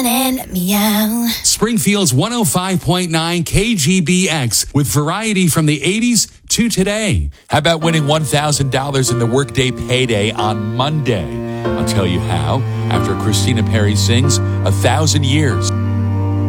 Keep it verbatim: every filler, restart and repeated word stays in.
And meow. Springfield's one oh five point nine K G B X with variety from the eighties to today. How about winning one thousand dollars in the Workday Payday on Monday? I'll tell you how after Christina Perry sings A Thousand Years.